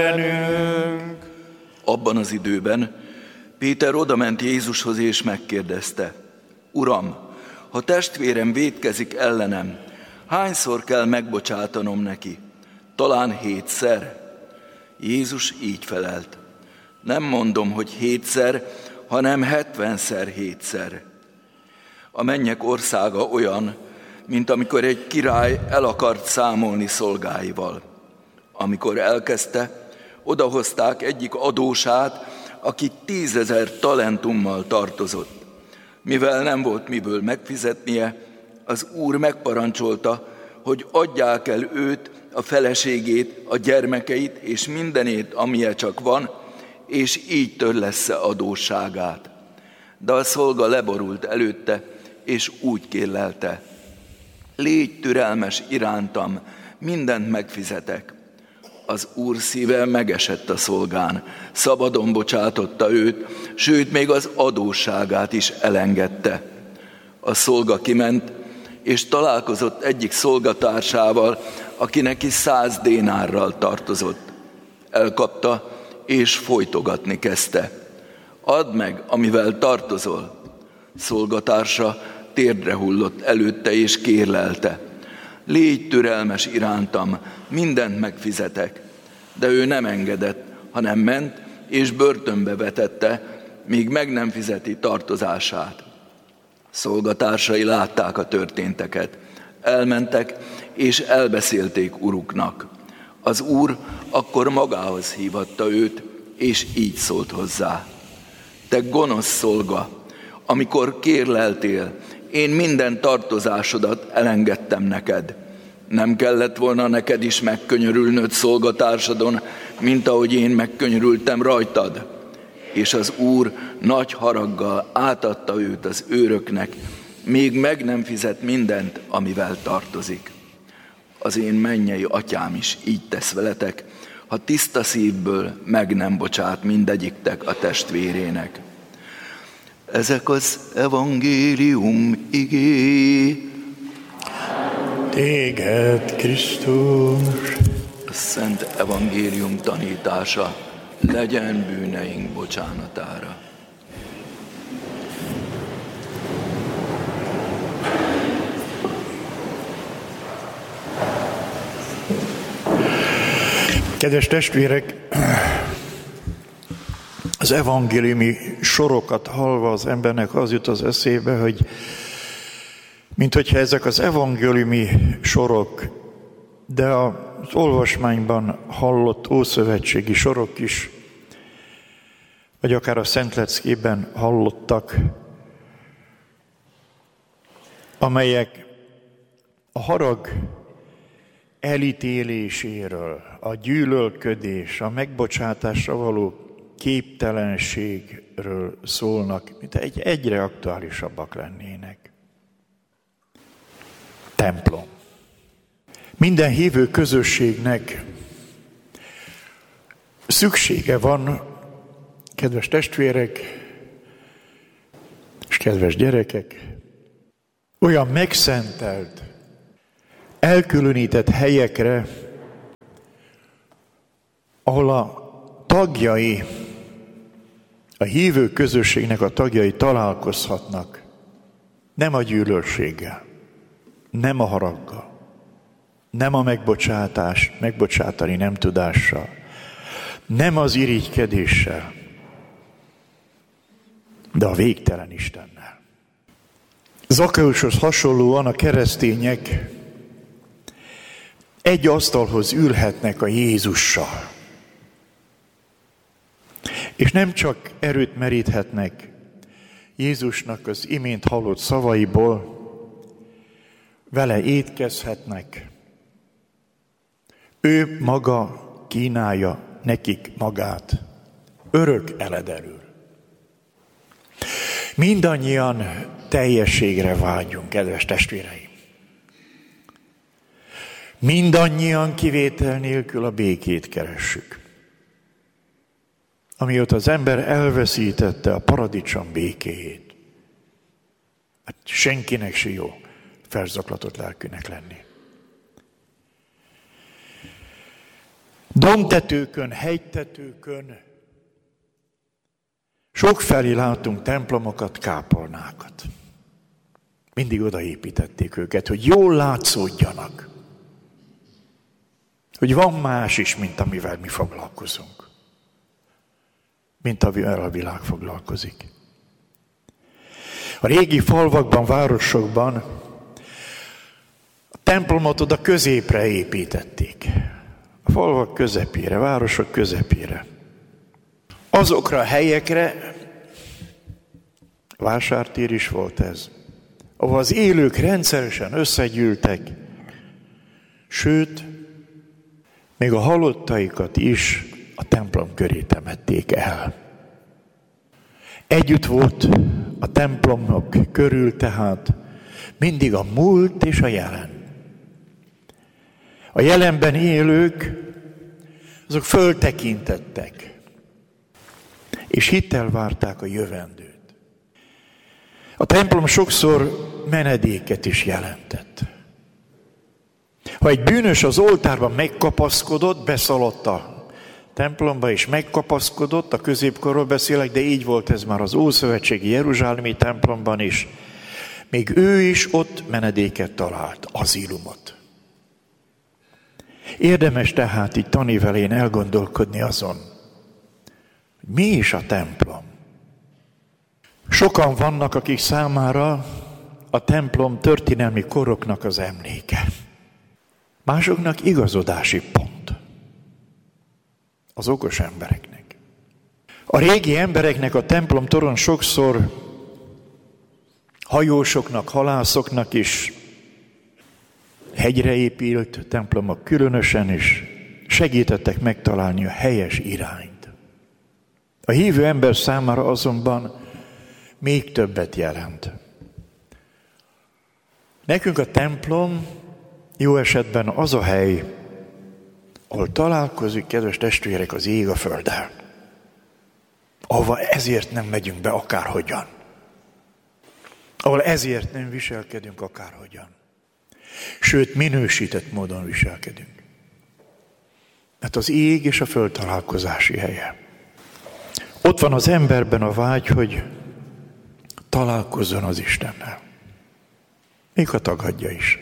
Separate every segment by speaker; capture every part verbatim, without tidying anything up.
Speaker 1: Abban az időben Péter odament Jézushoz és megkérdezte: Uram, ha testvérem vétkezik ellenem, hányszor kell megbocsátanom neki? Talán hétszer? Jézus így felelt: nem mondom, hogy hétszer, hanem hetvenszer hétszer. A mennyek országa olyan, mint amikor egy király el akart számolni szolgáival. Amikor elkezdte, odahozták egyik adósát, aki tízezer talentummal tartozott. Mivel nem volt miből megfizetnie, az úr megparancsolta, hogy adják el őt, a feleségét, a gyermekeit és mindenét, amilyen csak van, és így törlessze adósságát. De a szolga leborult előtte, és úgy kérlelte: légy türelmes irántam, mindent megfizetek. Az úr szíve megesett a szolgán, szabadon bocsátotta őt, sőt, még az adósságát is elengedte. A szolga kiment, és találkozott egyik szolgatársával, aki neki száz dénárral tartozott. Elkapta, és folytogatni kezdte: add meg, amivel tartozol. Szolgatársa térdre hullott előtte, és kérlelte: légy türelmes irántam, mindent megfizetek. De ő nem engedett, hanem ment, és börtönbe vetette, míg meg nem fizeti tartozását. Szolgatársai látták a történteket. Elmentek, és elbeszélték uruknak. Az úr akkor magához hívatta őt, és így szólt hozzá: te gonosz szolga, amikor kérleltél, én minden tartozásodat elengedtem neked. Nem kellett volna neked is megkönyörülnöd szolgatársadon, mint ahogy én megkönyörültem rajtad? És az úr nagy haraggal átadta őt az őröknek, még meg nem fizet mindent, amivel tartozik. Az én mennyei atyám is így tesz veletek, ha tiszta szívből meg nem bocsát mindegyiktek a testvérének. Ezek az evangélium igéi.
Speaker 2: Téged, Krisztus!
Speaker 1: A szent evangélium tanítása legyen bűneink bocsánatára.
Speaker 2: Kedves testvérek, az evangéliumi sorokat hallva az embernek az jut az eszébe, hogy mint hogyha ezek az evangéliumi sorok, de az olvasmányban hallott ószövetségi sorok is, vagy akár a Szentleckében hallottak, amelyek a harag elítéléséről, a gyűlölködés, a megbocsátásra való képtelenségről szólnak, mint egy egyre aktuálisabbak lennének. Templom. Minden hívő közösségnek szüksége van, kedves testvérek és kedves gyerekek, olyan megszentelt, elkülönített helyekre, ahol a tagjai, a hívő közösségnek a tagjai találkozhatnak, nem a gyűlölséggel, nem a haraggal, nem a megbocsátás, megbocsátani nem tudással, nem az irigykedéssel, de a végtelen Istennel. Zakkeushoz hasonlóan a keresztények egy asztalhoz ülhetnek a Jézussal. És nem csak erőt meríthetnek Jézusnak az imént hallott szavaiból, vele étkezhetnek. Ő maga kínálja nekik magát, örök eledelül. Mindannyian teljességre vágyunk, kedves testvéreim. Mindannyian kivétel nélkül a békét keressük. Amióta az ember elveszítette a paradicsom békéjét, hát senkinek se jó felzaklatott lelkűnek lenni. Dombtetőkön, hegytetőkön sokfelé látunk templomokat, kápolnákat. Mindig odaépítették őket, hogy jól látszódjanak. Hogy van más is, mint amivel mi foglalkozunk. Mint amivel a világ foglalkozik. A régi falvakban, városokban a templomot oda középre építették. A falvak közepére, városok közepére. Azokra a helyekre, vásártér is volt ez, ahol az élők rendszeresen összegyűltek, sőt, még a halottaikat is a templom köré temették el. Együtt volt a templomok körül tehát mindig a múlt és a jelen. A jelenben élők, azok föltekintettek, és hittel várták a jövendőt. A templom sokszor menedéket is jelentett. Ha egy bűnös az oltárban megkapaszkodott, beszaladt a templomba és megkapaszkodott, a középkorról beszélek, de így volt ez már az ószövetségi jeruzsálemi templomban is. Még ő is ott menedéket talált, azilumot. Érdemes tehát így tanévelén elgondolkodni azon, hogy mi is a templom. Sokan vannak, akik számára a templom történelmi koroknak az emléke. Másoknak igazodási pont. Az okos embereknek. A régi embereknek a templom torony sokszor hajósoknak, halászoknak is hegyre épült templomok különösen is segítettek megtalálni a helyes irányt. A hívő ember számára azonban még többet jelent. Nekünk a templom jó esetben az a hely, ahol találkozik, kedves testvérek, az ég a földdel. Ahova ezért nem megyünk be akárhogyan. Ahol ezért nem viselkedünk akárhogyan. Sőt, minősített módon viselkedünk. Mert az ég és a föld találkozási helye. Ott van az emberben a vágy, hogy találkozzon az Istennel. Még ha tagadja is.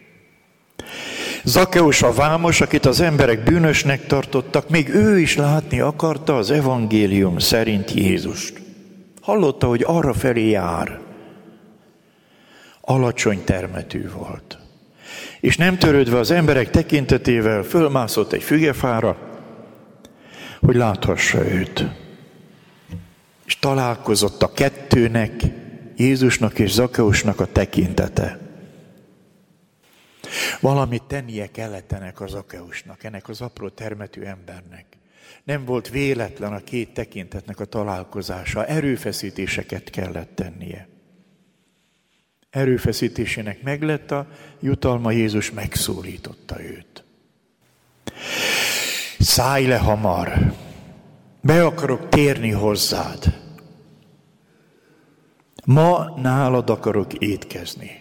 Speaker 2: Zakkeus a vámos, akit az emberek bűnösnek tartottak, még ő is látni akarta az evangélium szerint Jézust. Hallotta, hogy arra felé jár. Alacsony termetű volt. És nem törődve az emberek tekintetével fölmászott egy fügefára, hogy láthassa őt. És találkozott a kettőnek, Jézusnak és Zakkeusnak a tekintete. Valamit tennie kellett ennek a Zakkeusnak, ennek az apró termetű embernek. Nem volt véletlen a két tekintetnek a találkozása, erőfeszítéseket kellett tennie. Erőfeszítésének meglett a jutalma, Jézus megszólította őt. Szállj le hamar, be akarok térni hozzád. Ma nálad akarok étkezni.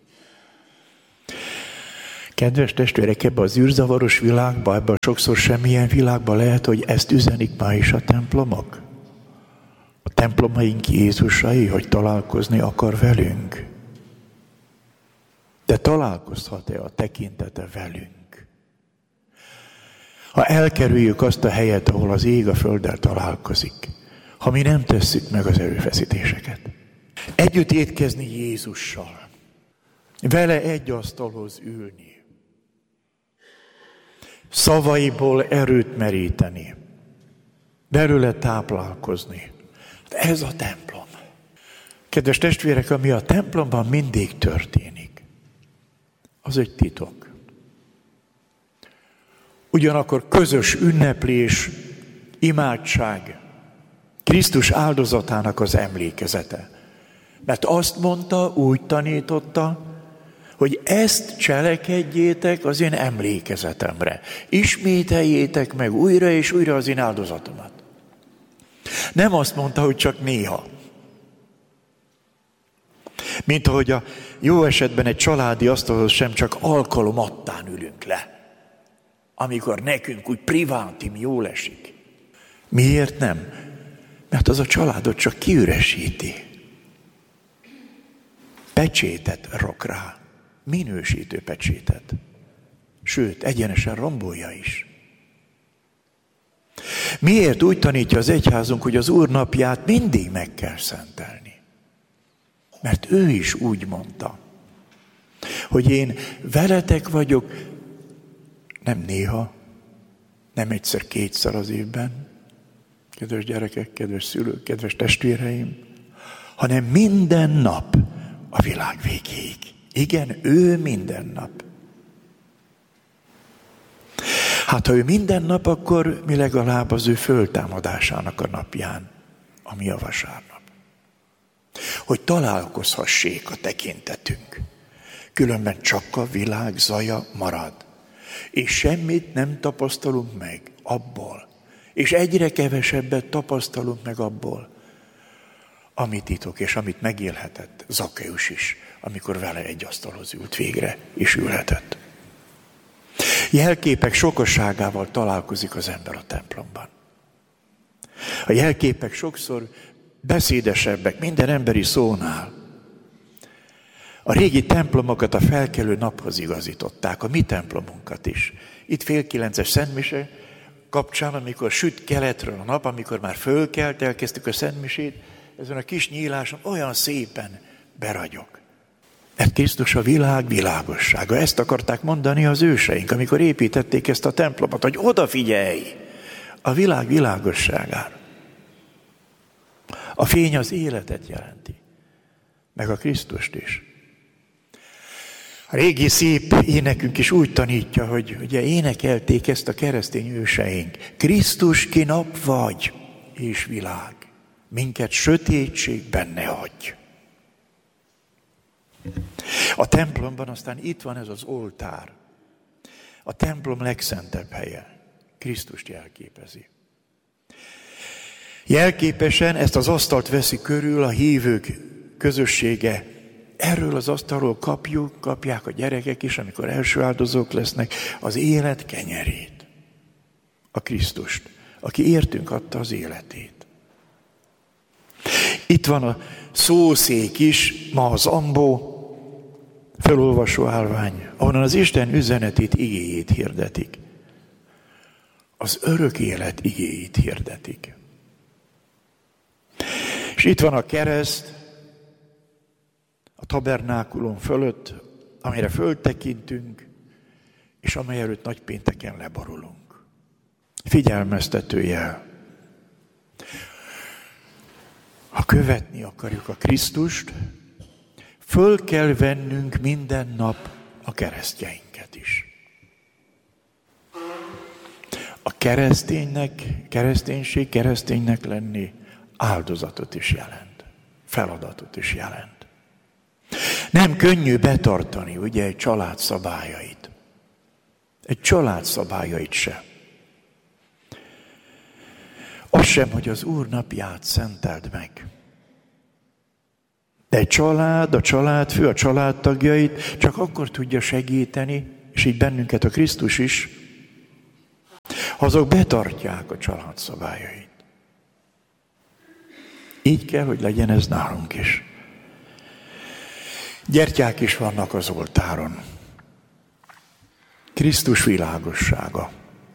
Speaker 2: Kedves testvérek, ebbe az űrzavaros világba, ebbe a sokszor semmilyen világba lehet, hogy ezt üzenik ma is a templomok. A templomaink Jézusai, hogy találkozni akar velünk. De találkozhat-e a tekintete velünk? Ha elkerüljük azt a helyet, ahol az ég a földdel találkozik, ha mi nem tesszük meg az erőfeszítéseket. Együtt étkezni Jézussal, vele egy asztalhoz ülni, szavaiból erőt meríteni, belőle táplálkozni. Ez a templom. Kedves testvérek, ami a templomban mindig történik, az egy titok. Ugyanakkor közös ünneplés, imádság, Krisztus áldozatának az emlékezete. Mert azt mondta, úgy tanította, hogy ezt cselekedjétek az én emlékezetemre. Ismételjétek meg újra és újra az én áldozatomat. Nem azt mondta, hogy csak néha. Mint ahogy a jó esetben egy családi asztalhoz sem csak alkalomattán ülünk le. amikor nekünk úgy privátim jól esik. Miért nem? Mert az a családot csak kiüresíti. Pecsétet rak rá, minősítő pecsétet. Sőt, egyenesen rombolja is. Miért úgy tanítja az egyházunk, hogy az Úr napját mindig meg kell szentelni? Mert ő is úgy mondta, hogy én veletek vagyok, nem néha, nem egyszer-kétszer az évben, kedves gyerekek, kedves szülők, kedves testvéreim, hanem minden nap a világ végéig. Igen, ő minden nap. Hát ha ő minden nap, akkor mi legalább az ő föltámadásának a napján, ami a vasárnap. Hogy találkozhassék a tekintetünk. Különben csak a világ zaja marad. És semmit nem tapasztalunk meg abból. És egyre kevesebbet tapasztalunk meg abból, amit titok, és amit megélhetett Zakkeus is, amikor vele egy asztalhoz ült végre, és ülhetett. Jelképek sokasságával találkozik az ember a templomban. A jelképek sokszor beszédesebbek minden emberi szónál. A régi templomokat a felkelő naphoz igazították, a mi templomunkat is. Itt fél kilences szentmise kapcsán, amikor süt keletről a nap, amikor már fölkelt, elkezdtük a szentmisét, ezen a kis nyíláson olyan szépen beragyog. Mert Krisztus a világ világossága. Ezt akarták mondani az őseink, amikor építették ezt a templomot, hogy odafigyelj a világ világosságára. A fény az életet jelenti, meg a Krisztust is. A régi szép énekünk is úgy tanítja, hogy ugye énekelték ezt a keresztény őseink. Krisztus, ki nap vagy, és világ, minket sötétségben ne hagyj. A templomban aztán itt van ez az oltár. A templom legszentebb helye. Krisztust jelképezi. Jelképesen ezt az asztalt veszi körül a hívők közössége. Erről az asztalról kapjuk, kapják a gyerekek is, amikor első áldozók lesznek, az élet kenyerét. A Krisztust, aki értünk adta az életét. Itt van a szószék is, ma az ambó, felolvasó állvány, ahonnan az Isten üzenetét, igéjét hirdetik. Az örök élet igéjét hirdetik. És itt van a kereszt, a tabernákulum fölött, amire föltekintünk, és amely előtt nagypénteken leborulunk. Figyelmeztető jel. Ha követni akarjuk a Krisztust, föl kell vennünk minden nap a keresztjeinket is. A kereszténynek, kereszténység, kereszténynek lenni áldozatot is jelent, feladatot is jelent. Nem könnyű betartani, ugye, egy család szabályait. Egy család szabályait sem. Az sem, hogy az Úr napját szenteld meg. De egy család, a családfő, a családtagjait csak akkor tudja segíteni, és így bennünket a Krisztus is, ha azok betartják a család szabályait. Így kell, hogy legyen ez nálunk is. Gyertyák is vannak az oltáron. Krisztus világossága.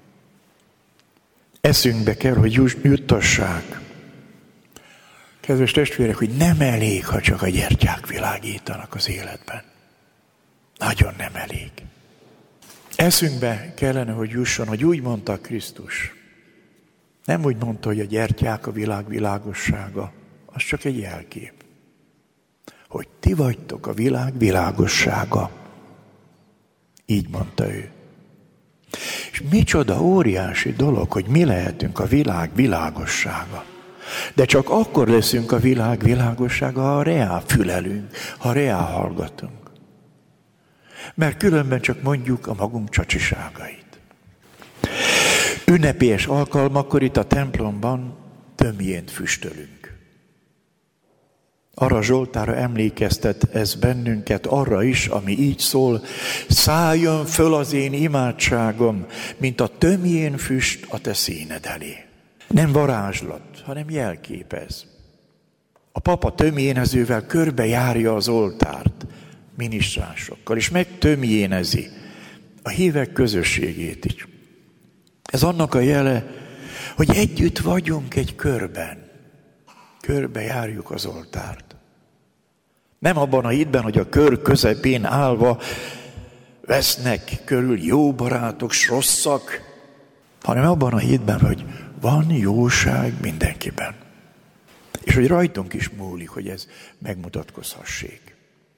Speaker 2: Eszünkbe kell, hogy juttassák. Kedves testvérek, hogy nem elég, ha csak a gyertyák világítanak az életben. Nagyon nem elég. Eszünkbe kellene, hogy jusson, hogy úgy mondta Krisztus. Nem úgy mondta, hogy a gyertyák a világ világossága. Az csak egy jelkép. Hogy ti vagytok a világ világossága. Így mondta ő. És micsoda óriási dolog, hogy mi lehetünk a világ világossága. De csak akkor leszünk a világ világossága, ha reál fülelünk, ha reál hallgatunk. Mert különben csak mondjuk a magunk csacsiságait. Ünnepélyes alkalmakkor itt a templomban tömjént füstölünk. Arra Zsoltára emlékeztet ez bennünket, arra is, ami így szól: szálljon föl az én imádságom, mint a tömjén füst a te színed elé. Nem varázslat, hanem jelképez. A papa tömjénezővel körbejárja az oltárt minisztránsokkal, és megtömjénezi a hívek közösségét is. Ez annak a jele, hogy együtt vagyunk egy körben. Körbejárjuk az oltárt. Nem abban a hitben, hogy a kör közepén állva vesznek körül jó barátok, s rosszak, hanem abban a hitben, hogy van jóság mindenkiben. És hogy rajtunk is múlik, hogy ez megmutatkozhassék.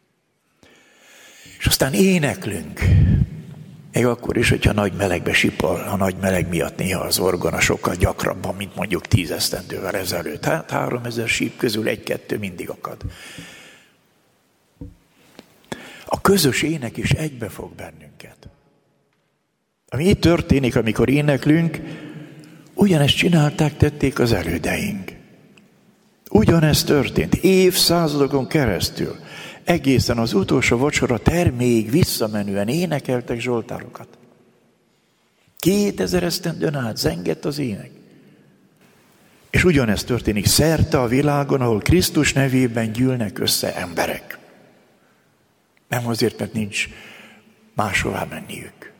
Speaker 2: És aztán éneklünk. Még akkor is, hogyha nagy melegbe sipol, a nagy meleg miatt néha az orgona sokkal gyakrabban, mint mondjuk tíz esztendővel ezelőtt. Hát három ezer síp közül egy-kettő mindig akad. A közös ének is egybefog bennünket. Ami itt történik, amikor éneklünk, ugyanezt csinálták, tették az elődeink. Ugyanezt történt évszázadokon keresztül. Egészen az utolsó vacsora terméig visszamenően énekeltek zsoltárokat. Kétezer esztendőn át zengett az ének. És ugyanezt történik szerte a világon, ahol Krisztus nevében gyűlnek össze emberek. Nem azért, mert nincs máshová menniük,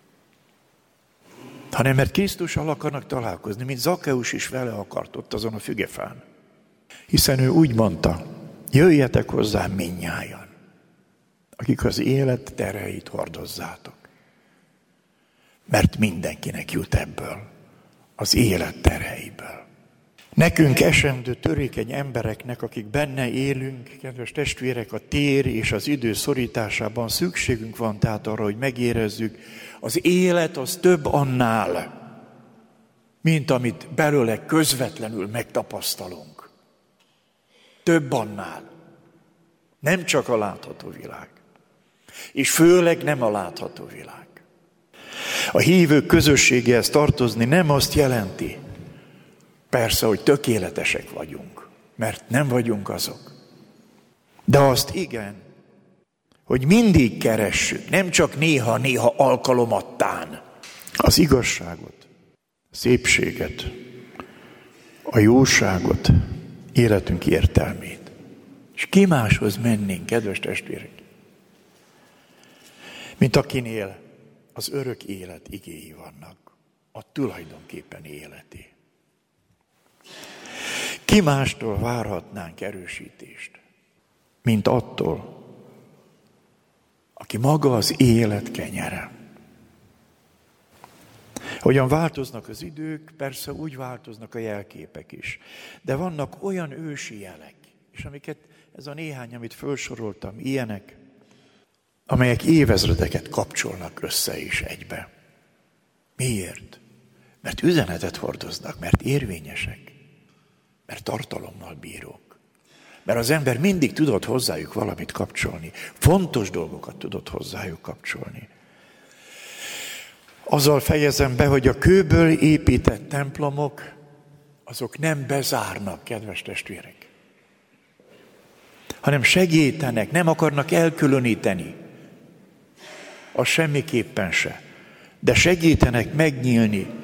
Speaker 2: hanem mert Krisztussal akarnak találkozni, mint Zakkeus is vele akart ott azon a fügefán. Hiszen ő úgy mondta: jöjjetek hozzám mindnyájan, akik az élet terheit hordozzátok. Mert mindenkinek jut ebből, az élet terheiből. Nekünk esendő törékeny embereknek, akik benne élünk, kedves testvérek, a tér és az idő szorításában szükségünk van tehát arra, hogy megérezzük, az élet az több annál, mint amit belőle közvetlenül megtapasztalunk. Több annál. Nem csak a látható világ. És főleg nem a látható világ. A hívők közösségéhez tartozni nem azt jelenti, persze, hogy tökéletesek vagyunk, mert nem vagyunk azok. De azt igen, hogy mindig keressük, nem csak néha-néha alkalomattán az igazságot, a szépséget, a jóságot, életünk értelmét. És ki máshoz mennénk, kedves testvérek, mint akinél az örök élet igéi vannak, a tulajdonképpen életé. Ki mástól várhatnánk erősítést, mint attól, aki maga az élet kenyere. Hogyan változnak az idők, persze úgy változnak a jelképek is. De vannak olyan ősi jelek, és amiket, ez a néhány, amit felsoroltam, ilyenek, amelyek évezredeket kapcsolnak össze is egybe. Miért? Mert üzenetet hordoznak, mert érvényesek, mert tartalommal bírók. Mert az ember mindig tudott hozzájuk valamit kapcsolni, fontos dolgokat tudott hozzájuk kapcsolni. Azzal fejezem be, hogy a kőből épített templomok, azok nem bezárnak, kedves testvérek, hanem segítenek, nem akarnak elkülöníteni. Az semmiképpen se. De segítenek megnyílni